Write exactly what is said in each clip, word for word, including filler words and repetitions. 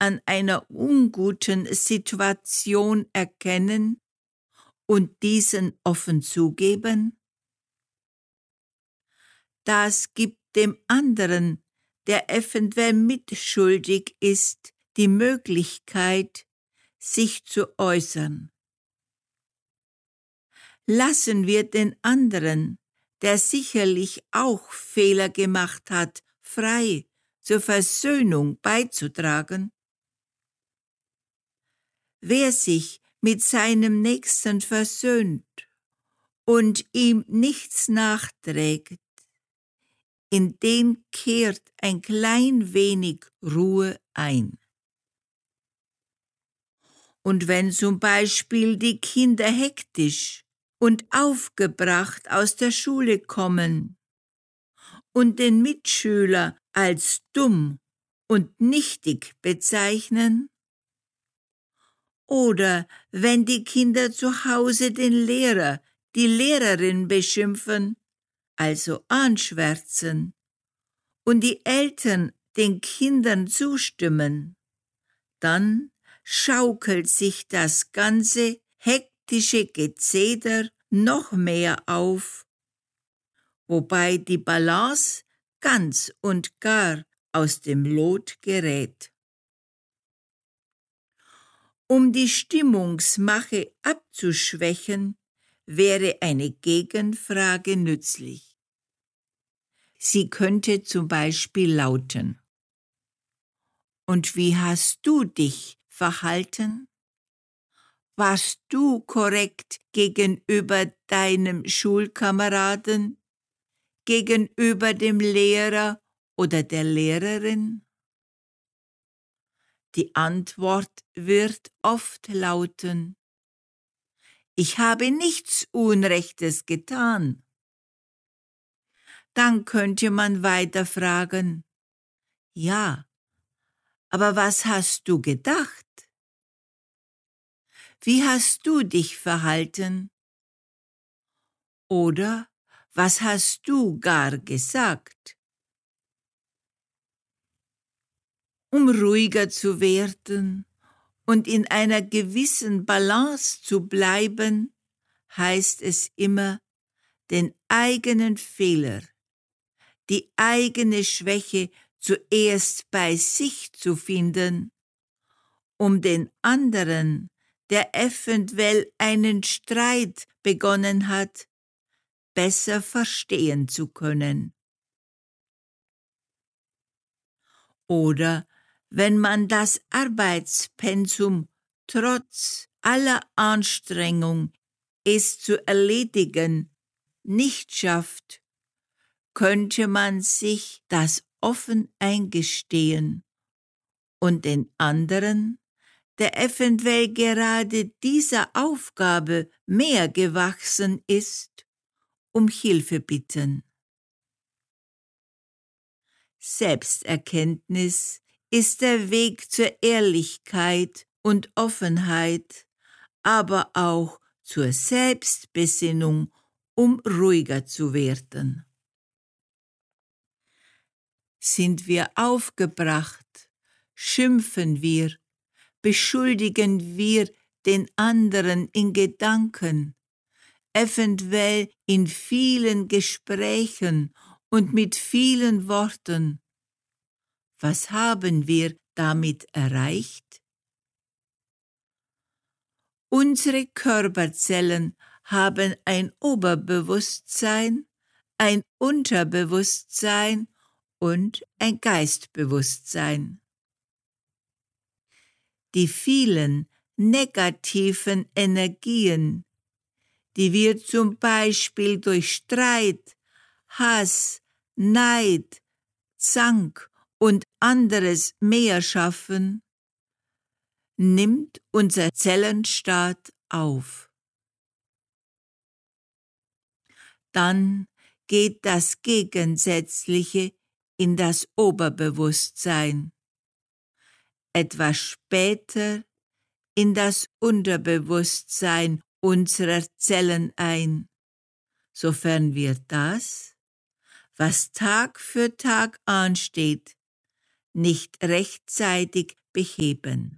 an einer unguten Situation erkennen und diesen offen zugeben? Das gibt dem anderen, der eventuell mitschuldig ist, die Möglichkeit, sich zu äußern. Lassen wir den anderen, der sicherlich auch Fehler gemacht hat, frei, zur Versöhnung beizutragen? Wer sich mit seinem Nächsten versöhnt und ihm nichts nachträgt, in den kehrt ein klein wenig Ruhe ein. Und wenn zum Beispiel die Kinder hektisch und aufgebracht aus der Schule kommen und den Mitschüler als dumm und nichtig bezeichnen, oder wenn die Kinder zu Hause den Lehrer, die Lehrerin beschimpfen, also anschwärzen, und die Eltern den Kindern zustimmen, dann schaukelt sich das ganze hektische Gezeder noch mehr auf, wobei die Balance ganz und gar aus dem Lot gerät. Um die Stimmungsmache abzuschwächen, wäre eine Gegenfrage nützlich. Sie könnte zum Beispiel lauten: Und wie hast du dich verhalten? Warst du korrekt gegenüber deinem Schulkameraden, gegenüber dem Lehrer oder der Lehrerin? Die Antwort wird oft lauten: Ich habe nichts Unrechtes getan. Dann könnte man weiter fragen: Ja, aber was hast du gedacht? Wie hast du dich verhalten? Oder was hast du gar gesagt? Um ruhiger zu werden und in einer gewissen Balance zu bleiben, heißt es immer, den eigenen Fehler, die eigene Schwäche zuerst bei sich zu finden, um den anderen, der eventuell einen Streit begonnen hat, besser verstehen zu können. Oder wenn man das Arbeitspensum trotz aller Anstrengung, es zu erledigen, nicht schafft, könnte man sich das offen eingestehen und den anderen, der eventuell gerade dieser Aufgabe mehr gewachsen ist, um Hilfe bitten. Selbsterkenntnis ist der Weg zur Ehrlichkeit und Offenheit, aber auch zur Selbstbesinnung, um ruhiger zu werden. Sind wir aufgebracht, schimpfen wir, beschuldigen wir den anderen in Gedanken, eventuell in vielen Gesprächen und mit vielen Worten. Was haben wir damit erreicht? Unsere Körperzellen haben ein Oberbewusstsein, ein Unterbewusstsein und ein Geistbewusstsein. Die vielen negativen Energien, die wir zum Beispiel durch Streit, Hass, Neid, Zank und anderes mehr schaffen, nimmt unser Zellenstaat auf. Dann geht das Gegensätzliche in das Oberbewusstsein, etwas später in das Unterbewusstsein unserer Zellen ein, sofern wir das, was Tag für Tag ansteht, nicht rechtzeitig beheben.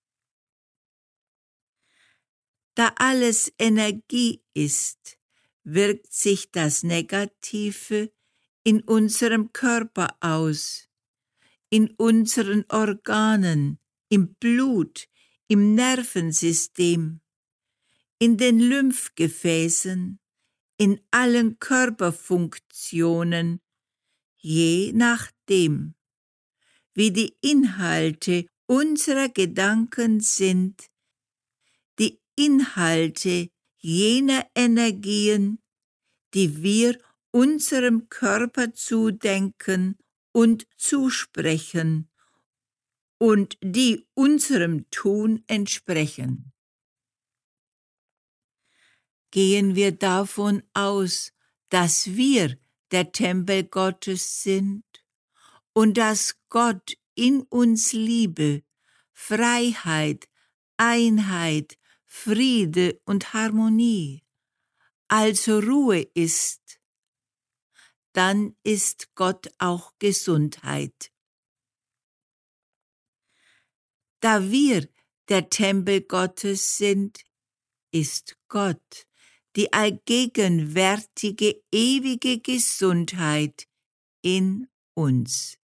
Da alles Energie ist, wirkt sich das Negative in unserem Körper aus, in unseren Organen, im Blut, im Nervensystem, in den Lymphgefäßen, in allen Körperfunktionen, je nachdem, wie die Inhalte unserer Gedanken sind, die Inhalte jener Energien, die wir unserem Körper zudenken und zusprechen und die unserem Tun entsprechen. Gehen wir davon aus, dass wir der Tempel Gottes sind und dass Gott in uns Liebe, Freiheit, Einheit, Friede und Harmonie, also Ruhe ist, dann ist Gott auch Gesundheit. Da wir der Tempel Gottes sind, ist Gott die allgegenwärtige, ewige Gesundheit in uns.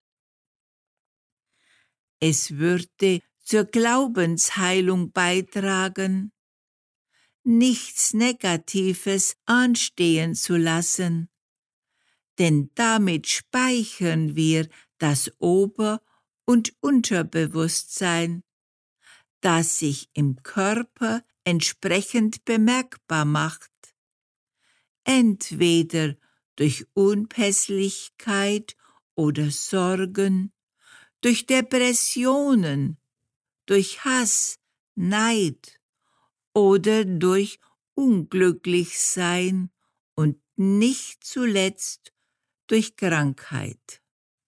Es würde zur Glaubensheilung beitragen, nichts Negatives anstehen zu lassen, denn damit speichern wir das Ober- und Unterbewusstsein, das sich im Körper entsprechend bemerkbar macht, entweder durch Unpässlichkeit oder Sorgen, durch Depressionen, durch Hass, Neid oder durch Unglücklichsein und nicht zuletzt durch Krankheit.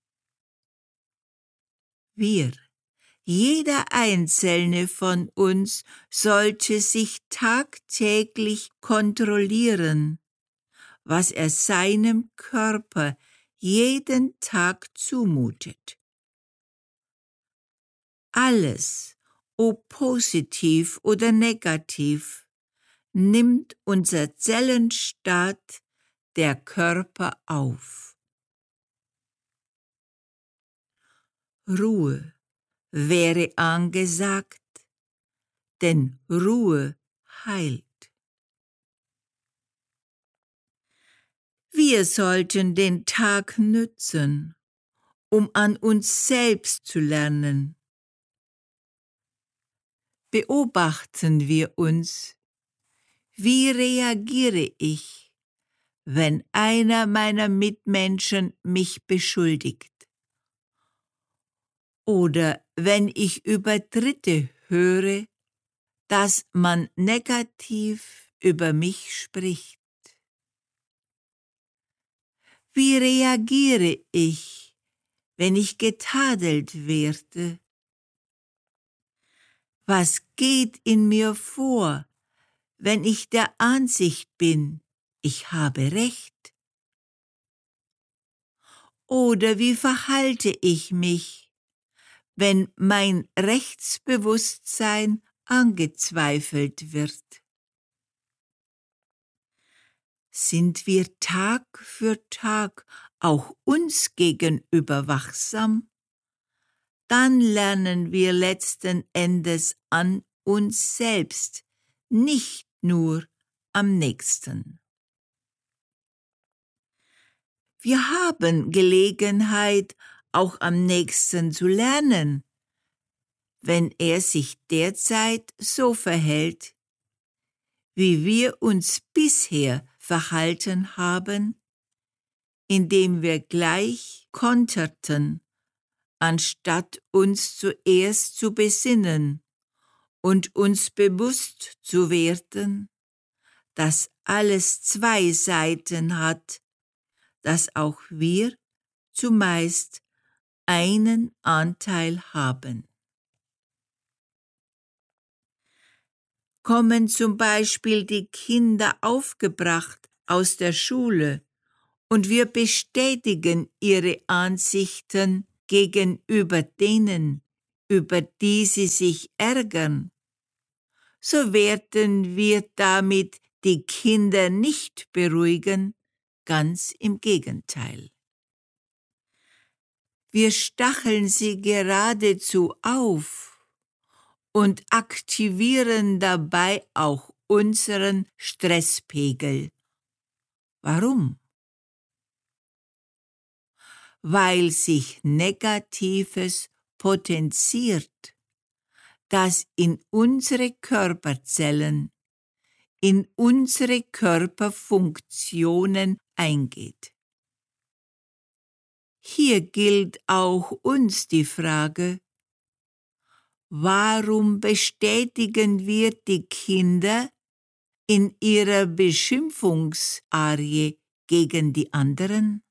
Wir, jeder einzelne von uns, sollte sich tagtäglich kontrollieren, was er seinem Körper jeden Tag zumutet. Alles, ob positiv oder negativ, nimmt unser Zellenstaat, der Körper, auf. Ruhe wäre angesagt, denn Ruhe heilt. Wir sollten den Tag nützen, um an uns selbst zu lernen. Beobachten wir uns, wie reagiere ich, wenn einer meiner Mitmenschen mich beschuldigt? Oder wenn ich über Dritte höre, dass man negativ über mich spricht? Wie reagiere ich, wenn ich getadelt werde? Was geht in mir vor, wenn ich der Ansicht bin, ich habe Recht? Oder wie verhalte ich mich, wenn mein Rechtsbewusstsein angezweifelt wird? Sind wir Tag für Tag auch uns gegenüber wachsam? Dann lernen wir letzten Endes an uns selbst, nicht nur am Nächsten. Wir haben Gelegenheit, auch am Nächsten zu lernen, wenn er sich derzeit so verhält, wie wir uns bisher verhalten haben, indem wir gleich konterten, anstatt uns zuerst zu besinnen und uns bewusst zu werden, dass alles zwei Seiten hat, dass auch wir zumeist einen Anteil haben. Kommen zum Beispiel die Kinder aufgebracht aus der Schule und wir bestätigen ihre Ansichten gegenüber denen, über die sie sich ärgern, so werden wir damit die Kinder nicht beruhigen, ganz im Gegenteil. Wir stacheln sie geradezu auf und aktivieren dabei auch unseren Stresspegel. Warum? Weil sich Negatives potenziert, das in unsere Körperzellen, in unsere Körperfunktionen eingeht. Hier gilt auch uns die Frage, warum bestätigen wir die Kinder in ihrer Beschimpfungsarie gegen die anderen?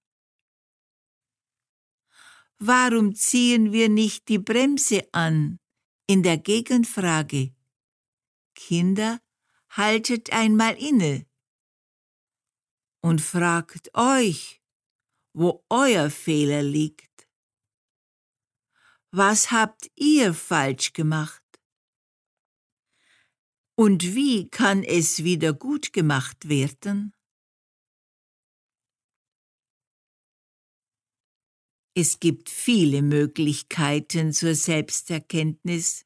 Warum ziehen wir nicht die Bremse an in der Gegenfrage? Kinder, haltet einmal inne und fragt euch, wo euer Fehler liegt. Was habt ihr falsch gemacht? Und wie kann es wieder gut gemacht werden? Es gibt viele Möglichkeiten zur Selbsterkenntnis.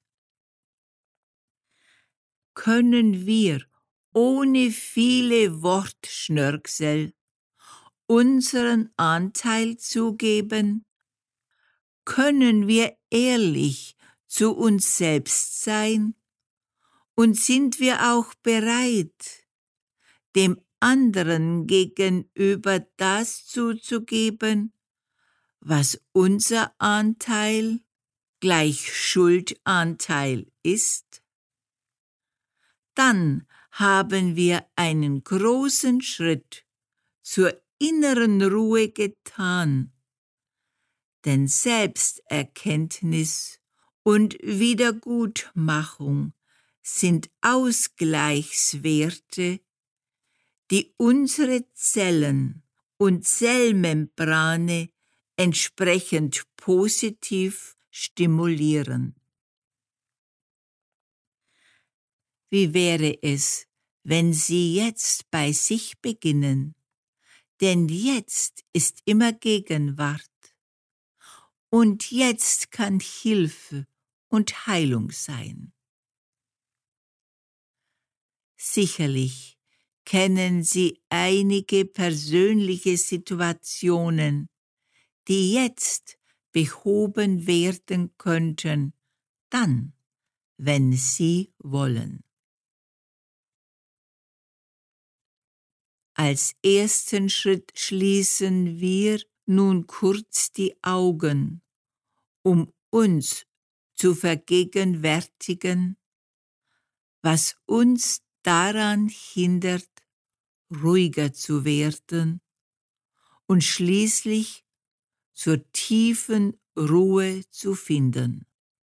Können wir ohne viele Wortschnörksel unseren Anteil zugeben? Können wir ehrlich zu uns selbst sein? Und sind wir auch bereit, dem anderen gegenüber das zuzugeben, was unser Anteil gleich Schuldanteil ist? Dann haben wir einen großen Schritt zur inneren Ruhe getan, denn Selbsterkenntnis und Wiedergutmachung sind Ausgleichswerte, die unsere Zellen und Zellmembrane entsprechend positiv stimulieren. Wie wäre es, wenn Sie jetzt bei sich beginnen? Denn jetzt ist immer Gegenwart. Und jetzt kann Hilfe und Heilung sein. Sicherlich kennen Sie einige persönliche Situationen, die jetzt behoben werden könnten, dann, wenn Sie wollen. Als ersten Schritt schließen wir nun kurz die Augen, um uns zu vergegenwärtigen, was uns daran hindert, ruhiger zu werden und schließlich zur tiefen Ruhe zu finden.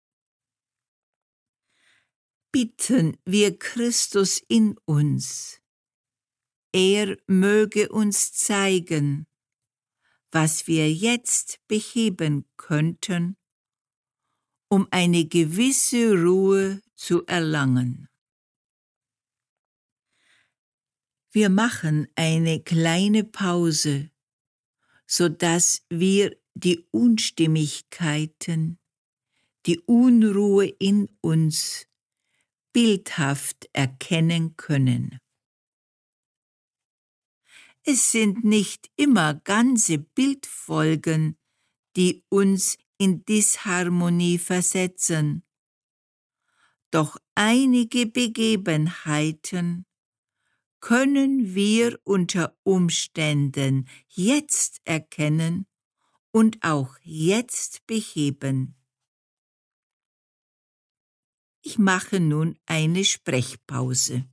Bitten wir Christus in uns, er möge uns zeigen, was wir jetzt beheben könnten, um eine gewisse Ruhe zu erlangen. Wir machen eine kleine Pause, sodass wir die Unstimmigkeiten, die Unruhe in uns bildhaft erkennen können. Es sind nicht immer ganze Bildfolgen, die uns in Disharmonie versetzen, doch einige Begebenheiten können wir unter Umständen jetzt erkennen und auch jetzt beheben. Ich mache nun eine Sprechpause.